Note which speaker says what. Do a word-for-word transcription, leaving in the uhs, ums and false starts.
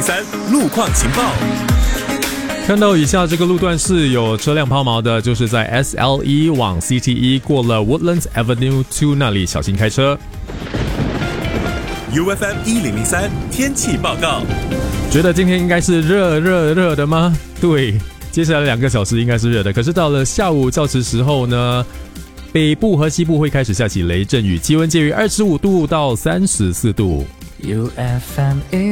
Speaker 1: 三路况情报。
Speaker 2: 看到以下这个路段是有车辆抛锚的，就是在 S L 一 往 C T 一 过了 Woodlands Avenue 二 那里，小心开车。
Speaker 1: U F M 一零零三天气报告。
Speaker 2: 觉得今天应该是热热热的吗？对，接下来两个小时应该是热的，可是到了下午较迟时候呢，北部和西部会开始下起雷阵雨，气温介于二十五度到三十四度。
Speaker 3: U F M